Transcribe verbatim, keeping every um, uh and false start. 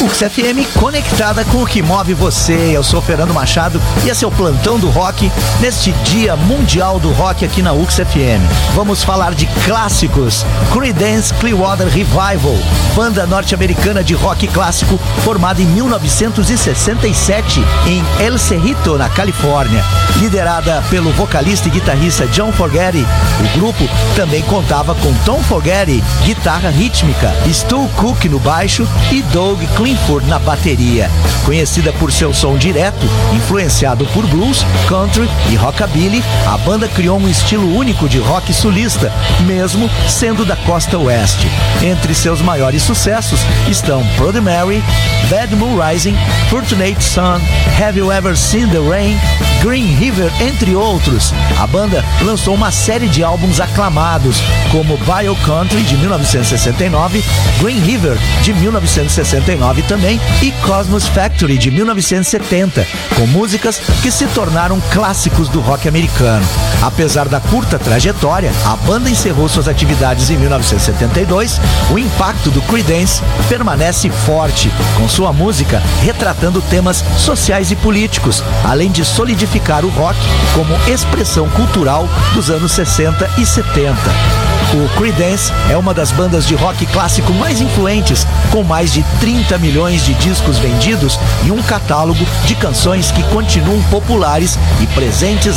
U X F M conectada com o que move você. Eu sou Fernando Machado e esse é o Plantão do Rock neste Dia Mundial do Rock aqui na U X F M. Vamos falar de clássicos. Creedence Clearwater Revival, banda norte-americana de rock clássico formada em mil novecentos e sessenta e sete em El Cerrito, na Califórnia. Liderada pelo vocalista e guitarrista John Fogerty, o grupo também contava com Tom Fogerty, guitarra rítmica, Stu Cook no baixo e Doug Clifford na bateria. Conhecida por seu som direto, influenciado por blues, country e rockabilly, a banda criou um estilo único de rock sulista, mesmo sendo da costa oeste. Entre seus maiores sucessos estão Bloody Mary, Bad Moon Rising, Fortunate Son, Have You Ever Seen the Rain, Green River, entre outros. A banda lançou uma série de álbuns aclamados, como Bio Country, de mil novecentos e sessenta e nove, Green River, de mil novecentos e sessenta e nove também, e Cosmos Factory, de mil novecentos e setenta, com músicas que se tornaram clássicos do rock americano. Apesar da curta trajetória, a banda encerrou suas atividades em mil novecentos e setenta e dois, o impacto do Creedence permanece forte, com sua música retratando temas sociais e políticos, além de solidificar o rock como expressão cultural dos anos sessenta e setenta. O Creedence é uma das bandas de rock clássico mais influentes, com mais de trinta milhões de discos vendidos e um catálogo de canções que continuam populares e presentes